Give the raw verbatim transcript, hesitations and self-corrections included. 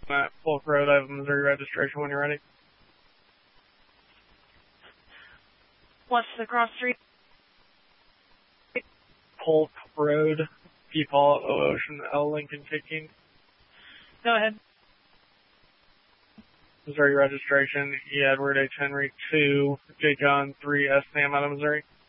at Polk Road. I have a Missouri registration when you're ready. What's the cross street? Polk Road, P. Paul, O. Ocean, L. Lincoln, fifteen. Go ahead. Missouri registration, E. Edward H. Henry, two, J. John, three, S. Sam out of Missouri.